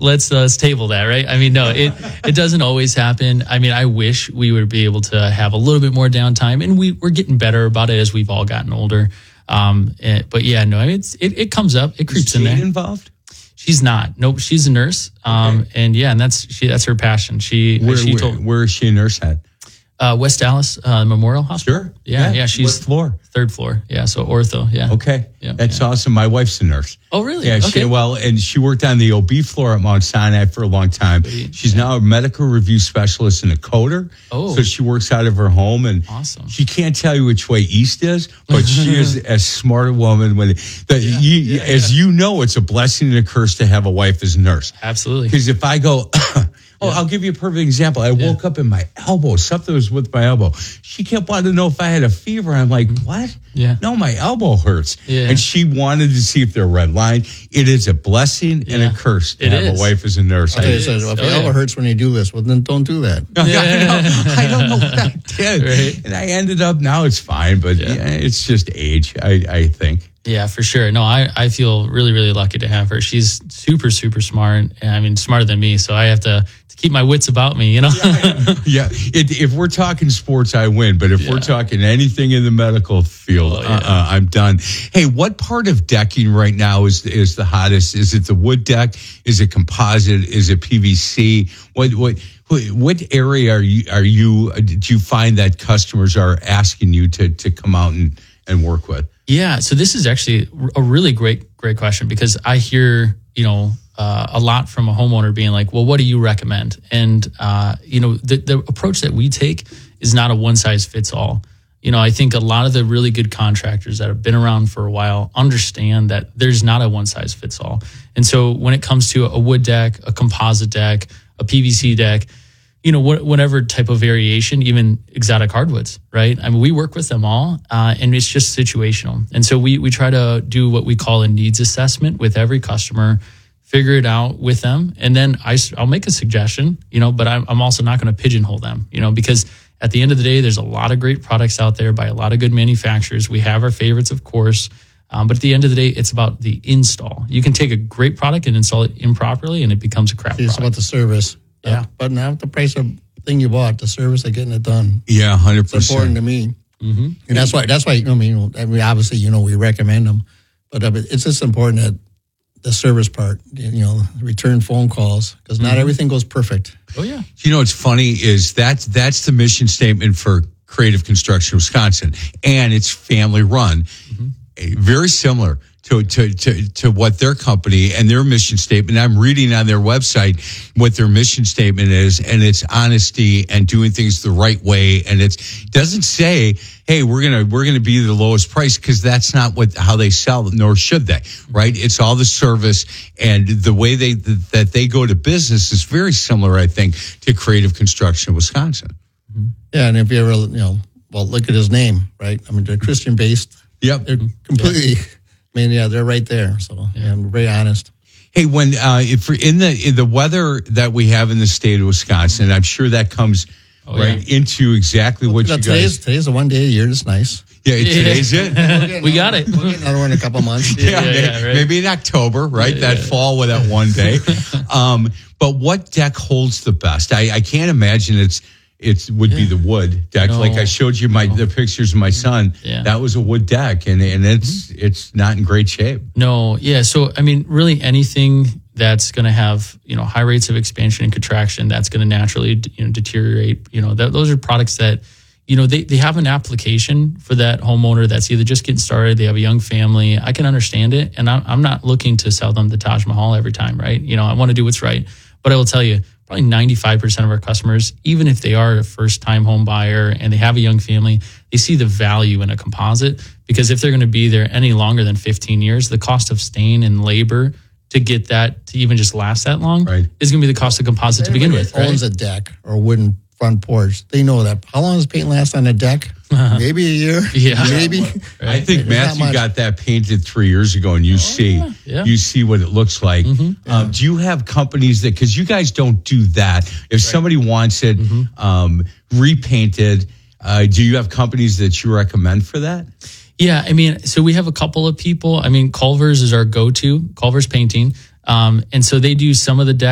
let's table that, right? I mean, no, it doesn't always happen. I mean, I wish we would be able to have a little bit more downtime, and we're getting better about it as we've all gotten older. But yeah, no, I mean, it comes up, it creeps in there. Is Jade involved? She's not. Nope, she's a nurse. And yeah, and that's her passion. Where is she a nurse at? West Dallas Memorial Hospital. Sure. Yeah. She's what floor? Third floor. Yeah. So ortho. Yeah. Okay. Yeah, That's awesome. My wife's a nurse. Oh, really? Yeah. Okay. And she worked on the OB floor at Mount Sinai for a long time. She's now a medical review specialist and a coder. Oh. So she works out of her home, and awesome. She can't tell you which way east is, but she is as smart a woman. As you know, it's a blessing and a curse to have a wife as a nurse. Absolutely. Because if I go, I'll give you a perfect example. I woke up in my elbow. Something was with my elbow. She kept wanting to know if I had a fever. I'm like, what? Yeah. No, my elbow hurts. Yeah. And she wanted to see if there were red line. It is a blessing and a curse to have a wife as a nurse. Okay, so if your elbow hurts when you do this, well, then don't do that. I don't know what I did. Right. And I ended up, now it's fine, but it's just age, I think. Yeah, for sure. No, I feel really, really lucky to have her. She's super, super smart. I mean, smarter than me. So I have to keep my wits about me, you know? If we're talking sports, I win. But if we're talking anything in the medical field, I'm done. Hey, what part of decking right now is the hottest? Is it the wood deck? Is it composite? Is it PVC? What area do you find that customers are asking you to come out and work with? Yeah, so this is actually a really great question, because I hear, a lot from a homeowner being like, well, what do you recommend? And, the approach that we take is not a one size fits all. I think a lot of the really good contractors that have been around for a while understand that there's not a one size fits all. And so when it comes to a wood deck, a composite deck, a PVC deck, whatever type of variation, even exotic hardwoods, right? I mean, we work with them all, and it's just situational. And so we try to do what we call a needs assessment with every customer, figure it out with them, and then I'll make a suggestion, but I'm also not going to pigeonhole them, because at the end of the day, there's a lot of great products out there by a lot of good manufacturers. We have our favorites, of course, but at the end of the day, it's about the install. You can take a great product and install it improperly, and it becomes a crap product. It's about the service. Yeah. But not the price of the thing you bought, the service of getting it done. Yeah, 100%. It's important to me. Mm-hmm. And that's why, obviously, we recommend them. But it's just important that the service part, return phone calls, because not everything goes perfect. Oh, yeah. What's funny is that's the mission statement for Creative Construction Wisconsin, and it's family run. Very similar to what their company and their mission statement. I'm reading on their website what their mission statement is, and it's honesty and doing things the right way. And it doesn't say, hey, we're gonna be the lowest price, because that's not how they sell, nor should they, right? It's all the service, and the way that they go to business is very similar, I think, to Creative Construction Wisconsin. Yeah, and if you ever, look at his name, right? I mean, they're Christian based. Yep. They're completely. They're right there. So I'm very honest. Hey, when if in the weather that we have in the state of Wisconsin, I'm sure that comes into exactly what you guys. Today's the one day a year that's nice. Yeah, today's it. We got it. We'll get another one in a couple months. Right. Maybe in October, right? That fall with that one day. But what deck holds the best? I can't imagine it would be the wood deck. Like I showed you the pictures of my son. Yeah. That was a wood deck, and it's not in great shape. No, yeah. So I mean, really anything that's going to have high rates of expansion and contraction, that's going to naturally deteriorate. Those are products that they have an application for that homeowner that's either just getting started, they have a young family. I can understand it, and I'm not looking to sell them the Taj Mahal every time, right? I want to do what's right, but I will tell you, probably 95% of our customers, even if they are a first-time home buyer and they have a young family, they see the value in a composite, because if they're going to be there any longer than 15 years, the cost of stain and labor to get that to even just last that long is going to be the cost of composite to begin with. Owns a deck or a wooden front porch, they know that. How long does paint last on a deck? Maybe a year. Yeah, maybe. I think Matthew got that painted 3 years ago, and you see what it looks like. Do you have companies because you guys don't do that? If somebody wants it repainted, do you have companies that you recommend for that? Yeah, I mean, so we have a couple of people. I mean, Culver's is our go-to, Culver's Painting. And so they do some of the decks.